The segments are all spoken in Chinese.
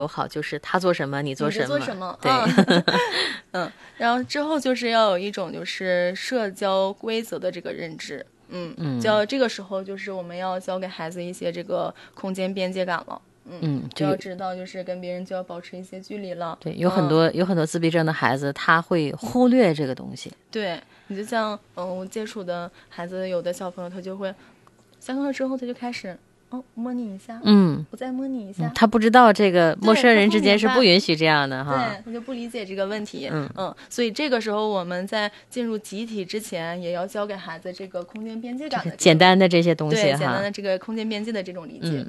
友好，就是他做什么你做什么， 做什么， 对， 然后之后就是要有一种就是社交规则的这个认知，这个时候就是我们要教给孩子一些这个空间边界感了。就要知道，就是跟别人就要保持一些距离了。 对，有很多自闭症的孩子，他会忽略这个东西。 对，你就像我接触的孩子，有的小朋友他就会下课之后他就开始摸你一下，我再摸你一下， 他不知道这个陌生人之间是不允许这样的哈。 对，他就不理解这个问题。所以这个时候我们在进入集体之前，也要教给孩子这个空间边界感的简单的这些东西哈， 对，简单的这个空间边界的这种理解。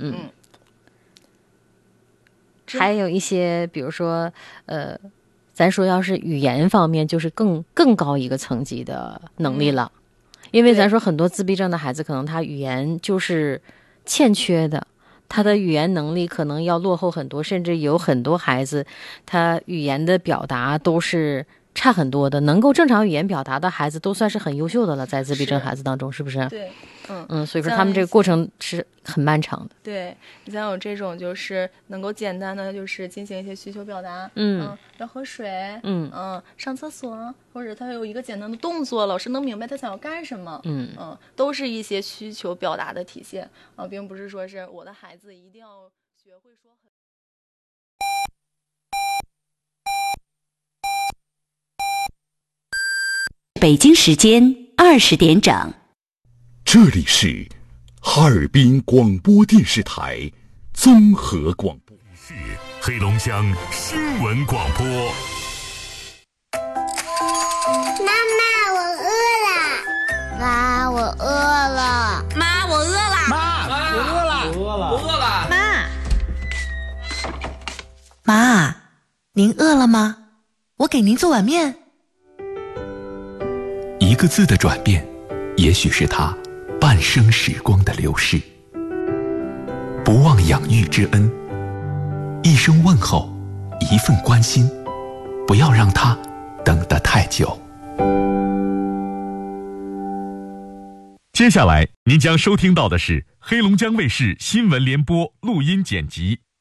还有一些，比如说，咱说要是语言方面，就是更高一个层级的能力了，因为咱说很多自闭症的孩子，可能他语言就是欠缺的，他的语言能力可能要落后很多，甚至有很多孩子，他语言的表达都是差很多的，能够正常语言表达的孩子都算是很优秀的了，在自闭症孩子当中，是不是？ 对， 所以说他们这个过程是很漫长的。 对，你像有这种就是能够简单的就是进行一些需求表达，要喝水，上厕所，或者他有一个简单的动作，老师能明白他想要干什么，都是一些需求表达的体现并不是说是我的孩子一定要学会说很。 北京时间20点整， 这里是哈尔滨广播电视台综合广播， 是黑龙江新闻广播。 妈妈，我饿了。妈，我饿了。 妈，我饿了。 妈，我饿了。 我饿了。 妈，您饿了吗？我给您做碗面。 一个字的转变，也许是他半生时光的流逝。不忘养育之恩，一声问候，一份关心，不要让他等得太久。 接下来您将收听到的是黑龙江卫视新闻联播录音剪辑。